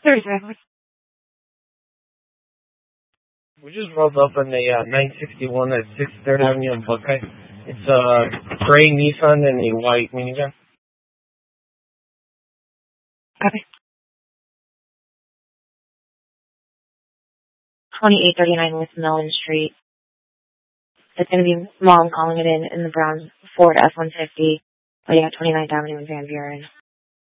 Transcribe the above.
37. We just rolled up on the 961 at 6th Avenue in Buckeye. It's a gray Nissan and a white minivan. Copy. 2839 West Mellon Street. It's going to be Mom calling it in the brown Ford F-150. Oh, yeah, 29th Avenue in Van Buren.